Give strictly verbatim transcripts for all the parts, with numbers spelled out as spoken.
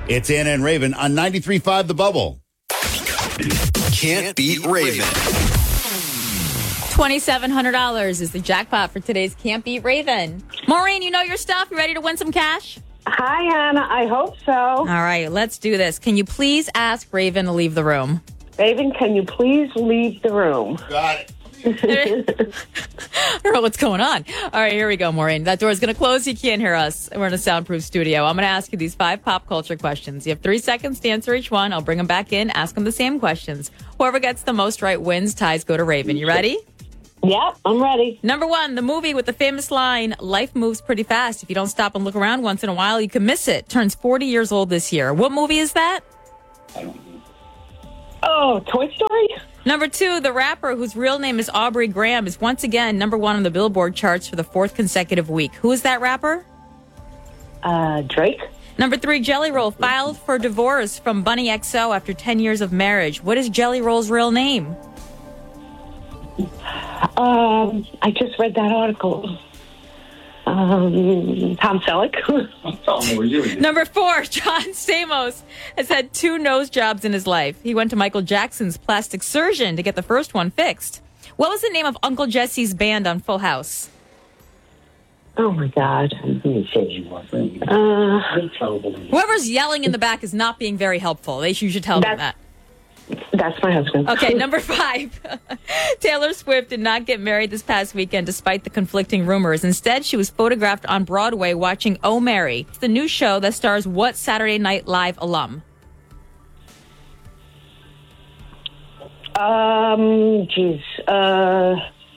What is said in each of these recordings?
It's Anna and Raven on ninety-three point five The Bubble. Can't beat Raven. twenty-seven hundred dollars is the jackpot for today's Can't Beat Raven. Maureen, you know your stuff. You ready to win some cash? Hi, Anna. I hope so. All right, let's do this. Can you please ask Raven to leave the room? Raven, can you please leave the room? Got it. I don't know what's going on. All right, here we go, Maureen. That door is going to close. You can't hear us. We're in a soundproof studio. I'm going to ask you these five pop culture questions. You have three seconds to answer each one. I'll bring them back in, ask them the same questions. Whoever gets the most right wins. Ties go to Raven. You ready? Yep, I'm ready. Number one, the movie with the famous line, "Life moves pretty fast. If you don't stop and look around once in a while, you can miss it." Turns forty years old this year. What movie is that? Oh, Toy Story? Number two, the rapper whose real name is Aubrey Graham is once again number one on the Billboard charts for the fourth consecutive week. Who is that rapper? Uh, Drake? Number three, Jelly Roll filed for divorce from Bunny X O after ten years of marriage. What is Jelly Roll's real name? Um, I just read that article. Um, Tom Selleck? Number four, John Stamos has had two nose jobs in his life. He went to Michael Jackson's plastic surgeon to get the first one fixed. What was the name of Uncle Jesse's band on Full House? Oh, my God. Uh, Whoever's yelling in the back is not being very helpful. They You should tell them that. That's my husband. Okay, number five. Taylor Swift did not get married this past weekend despite the conflicting rumors. Instead, she was photographed on Broadway watching Oh, Mary. It's the new show that stars what Saturday Night Live alum? Um, geez. Uh,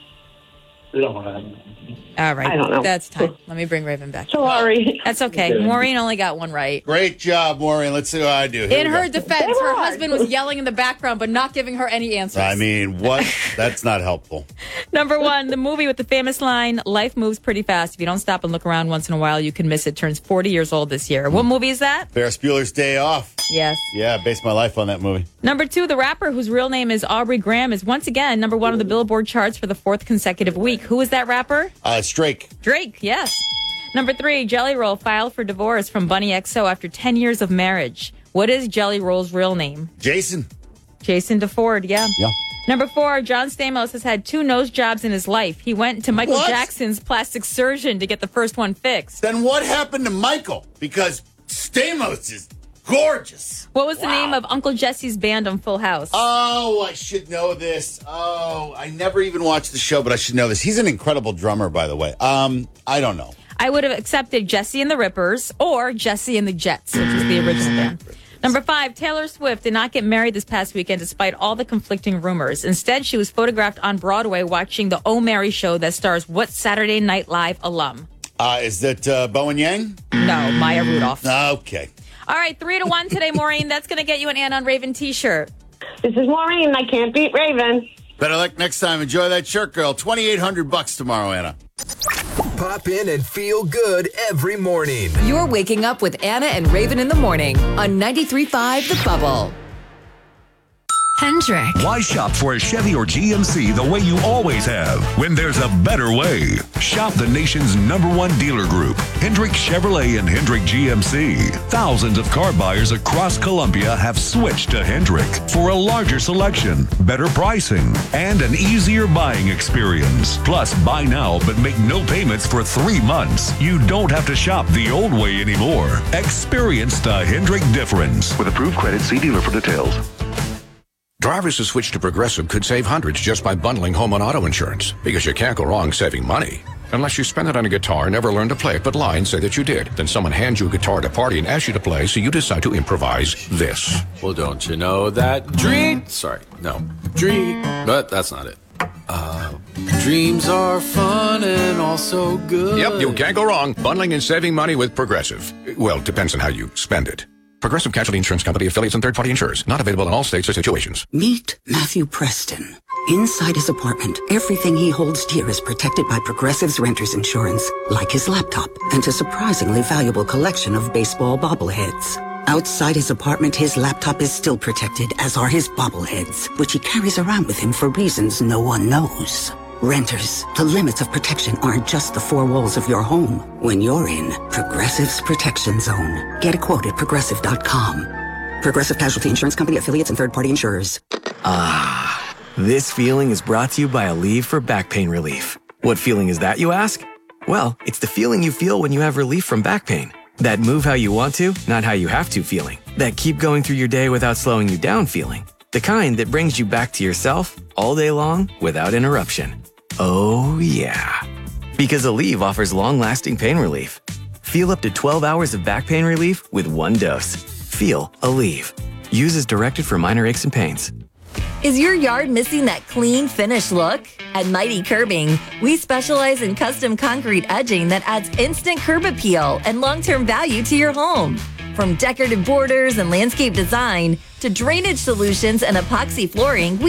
All right. I don't know. That's time. Let me bring Raven back. sorry. That's okay. Maureen only got one right. Great job, Maureen. Let's see what I do. Here In we her go. defense, They were her hard. husband was yelling in the background, but not giving her any answers. I mean, what? That's not helpful. Number one, the movie with the famous line, "Life moves pretty fast. If you don't stop and look around once in a while, you can miss it." Turns forty years old this year. What movie is that? Ferris Bueller's Day Off. Yes. Yeah, I based my life on that movie. Number two, the rapper whose real name is Aubrey Graham is once again number one on the Billboard charts for the fourth consecutive week. Who is that rapper? Uh, it's Drake. Drake, yes. Number three, Jelly Roll filed for divorce from Bunny X O after ten years of marriage. What is Jelly Roll's real name? Jason. Jason DeFord, yeah. Yeah. Number four, John Stamos has had two nose jobs in his life. He went to Michael What? Jackson's plastic surgeon to get the first one fixed. Then what happened to Michael? Because Stamos is gorgeous. What was the name of Uncle Jesse's band on Full House? Oh, I should know this. Oh, I never even watched the show, but I should know this. He's an incredible drummer, by the way. Um, I don't know. I would have accepted Jesse and the Rippers or Jesse and the Jets, which was the original band. Number five, Taylor Swift did not get married this past weekend despite all the conflicting rumors. Instead, she was photographed on Broadway watching the Oh, Mary show that stars what Saturday Night Live alum? Uh, is that uh, Bowen Yang? No, Maya Rudolph. Okay. All right, three to one today, Maureen. That's going to get you an Anna on Raven t-shirt. This is Maureen. I can't beat Raven. Better luck next time. Enjoy that shirt, girl. twenty-eight hundred bucks tomorrow, Anna. Pop in and feel good every morning. You're waking up with Anna and Raven in the morning on ninety-three point five The Bubble. Hendrick. Why shop for a Chevy or G M C the way you always have when there's a better way? Shop the nation's number one dealer group, Hendrick Chevrolet and Hendrick G M C. Thousands of car buyers across Columbia have switched to Hendrick for a larger selection, better pricing, and an easier buying experience. Plus, buy now but make no payments for three months. You don't have to shop the old way anymore. Experience the Hendrick difference. With approved credit, see dealer for details. Drivers who switch to Progressive could save hundreds just by bundling home and auto insurance, because you can't go wrong saving money. Unless you spend it on a guitar, never learn to play it, but lie and say that you did. Then someone hands you a guitar at a party and asks you to play, so you decide to improvise this. Well, don't you know that dream... Sorry, no. Dream... But that's not it. Uh, dreams are fun and also good. Yep, you can't go wrong bundling and saving money with Progressive. Well, it depends on how you spend it. Progressive Casualty Insurance Company, affiliates, and third-party insurers. Not available in all states or situations. Meet Matthew Preston. Inside his apartment, everything he holds dear is protected by Progressive's renter's insurance, like his laptop and a surprisingly valuable collection of baseball bobbleheads. Outside his apartment, his laptop is still protected, as are his bobbleheads, which he carries around with him for reasons no one knows. Renters, the limits of protection aren't just the four walls of your home. When you're in Progressive's Protection Zone. Get a quote at progressive dot com. Progressive Casualty Insurance Company, affiliates, and third-party insurers. Ah, this feeling is brought to you by Aleve for back pain relief. What feeling is that, you ask? Well, it's the feeling you feel when you have relief from back pain. That move how you want to, not how you have to feeling. That keep going through your day without slowing you down feeling. The kind that brings you back to yourself all day long without interruption. Oh, yeah. Because Aleve offers long-lasting pain relief. Feel up to twelve hours of back pain relief with one dose. Feel Aleve. Use as directed for minor aches and pains. Is your yard missing that clean, finished look? At Mighty Curbing, we specialize in custom concrete edging that adds instant curb appeal and long-term value to your home. From decorative borders and landscape design to drainage solutions and epoxy flooring, we